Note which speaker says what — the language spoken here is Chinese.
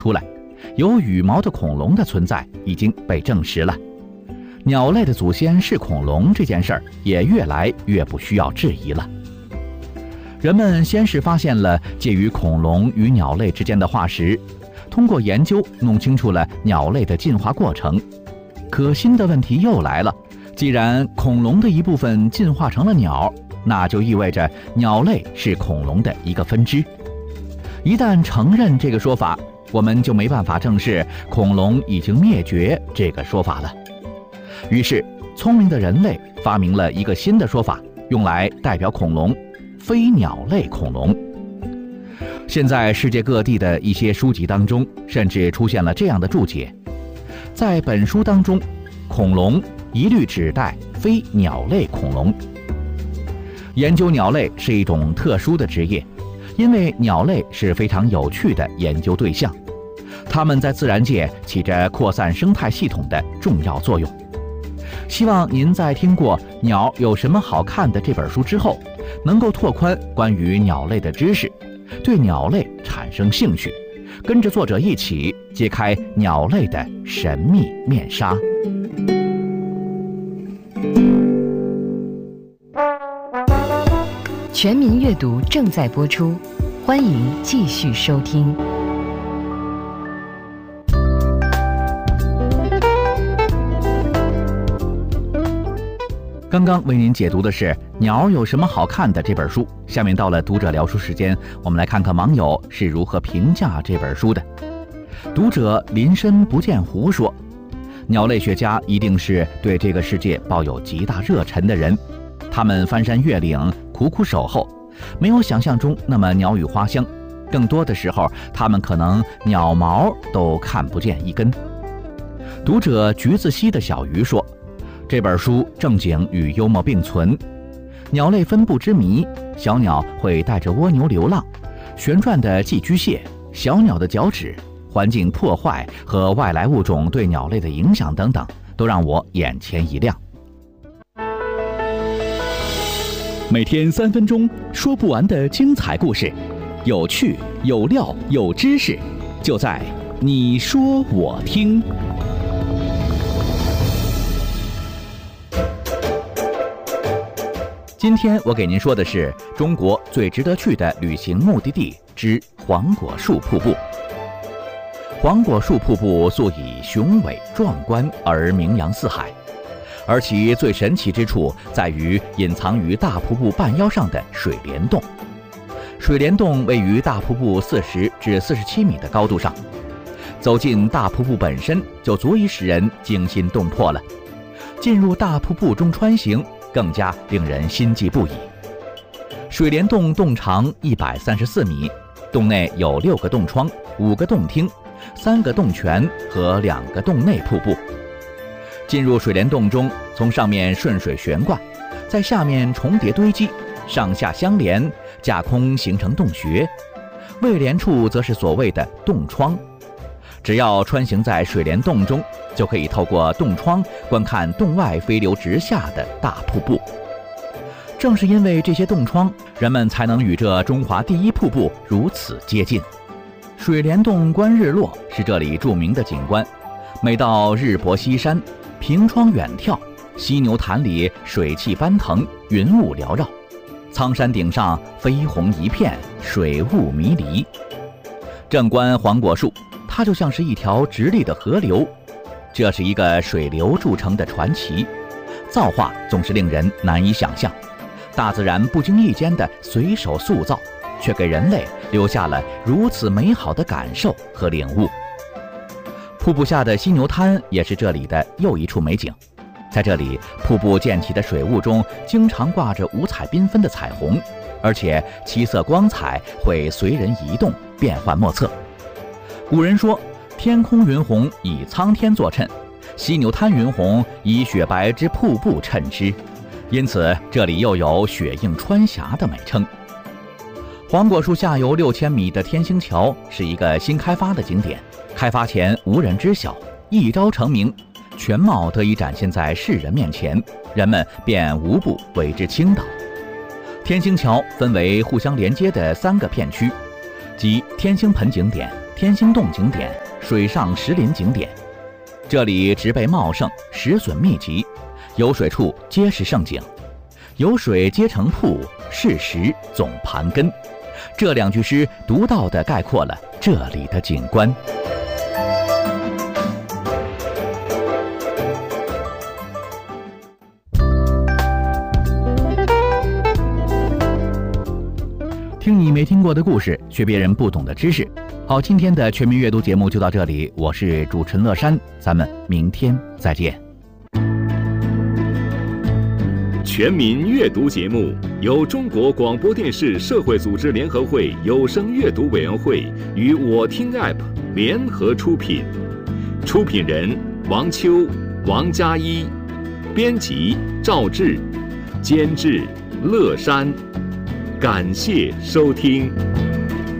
Speaker 1: 出来，有羽毛的恐龙的存在已经被证实了。鸟类的祖先是恐龙这件事儿也越来越不需要质疑了。人们先是发现了介于恐龙与鸟类之间的化石，通过研究弄清楚了鸟类的进化过程。可新的问题又来了，既然恐龙的一部分进化成了鸟，那就意味着鸟类是恐龙的一个分支。一旦承认这个说法，我们就没办法正视恐龙已经灭绝这个说法了。于是，聪明的人类发明了一个新的说法，用来代表恐龙——非鸟类恐龙。现在世界各地的一些书籍当中，甚至出现了这样的注解：在本书当中，恐龙一律指代非鸟类恐龙。研究鸟类是一种特殊的职业，因为鸟类是非常有趣的研究对象，它们在自然界起着扩散生态系统的重要作用。希望您在听过《鸟有什么好看的》这本书之后，能够拓宽关于鸟类的知识，对鸟类产生兴趣，跟着作者一起揭开鸟类的神秘面纱。
Speaker 2: 全民阅读正在播出，欢迎继续收听。
Speaker 1: 刚刚为您解读的是《鸟有什么好看的》这本书，下面到了读者聊书时间，我们来看看网友是如何评价这本书的。读者林深不见湖说，鸟类学家一定是对这个世界抱有极大热忱的人，他们翻山越岭，苦苦守候，没有想象中那么鸟语花香，更多的时候他们可能鸟毛都看不见一根。读者橘子溪的小鱼说，这本书正经与幽默并存，鸟类分布之谜，小鸟会带着蜗牛流浪，旋转的寄居蟹，小鸟的脚趾，环境破坏和外来物种对鸟类的影响等等，都让我眼前一亮。每天3分钟，说不完的精彩故事，有趣有料有知识，就在你说我听。今天我给您说的是中国最值得去的旅行目的地之黄果树瀑布。黄果树瀑布素以雄伟壮观而名扬四海，而其最神奇之处在于隐藏于大瀑布半腰上的水帘洞。水帘洞位于大瀑布40至47米的高度上，走进大瀑布本身就足以使人惊心动魄了。进入大瀑布中穿行，更加令人心悸不已。水帘洞洞长134米，洞内有6个洞窗、5个洞厅、3个洞泉和2个洞内瀑布。进入水帘洞中，从上面顺水悬挂，在下面重叠堆积，上下相连，架空形成洞穴。位连处则是所谓的洞窗。只要穿行在水帘洞中，就可以透过洞窗观看洞外飞流直下的大瀑布。正是因为这些洞窗，人们才能与这中华第一瀑布如此接近。水帘洞观日落是这里著名的景观，每到日薄西山，凭窗远眺，犀牛潭里水汽奔腾，云雾缭绕，苍山顶上绯红一片，水雾迷离。正观黄果树，它就像是一条直立的河流，这是一个水流铸成的传奇，造化总是令人难以想象。大自然不经意间的随手塑造，却给人类留下了如此美好的感受和领悟。瀑布下的犀牛滩也是这里的又一处美景，在这里，瀑布溅起的水雾中经常挂着五彩缤纷的彩虹，而且七色光彩会随人移动，变幻莫测。古人说，天空云红以苍天作衬，犀牛滩云红以雪白之瀑布衬之，因此这里又有雪映川峡的美称。黄果树下游6000米的天星桥是一个新开发的景点，开发前无人知晓，一朝成名，全貌得以展现在世人面前，人们便无不为之倾倒。天星桥分为互相连接的3个片区，即天星盆景点、 天心洞景点、水上石林景点。这里植被茂盛，石笋密集，有水处皆是胜景，有水皆成瀑，是石总盘根。这2句诗独到地概括了这里的景观。听你没听过的故事，学别人不懂的知识。好，今天的全民阅读节目就到这里，我是主持人乐山，咱们明天再见。
Speaker 3: 全民阅读节目由中国广播电视社会组织联合会有声阅读委员会与我听 App 联合出品，出品人王秋、王佳一，编辑赵志，监制乐山。感谢收听。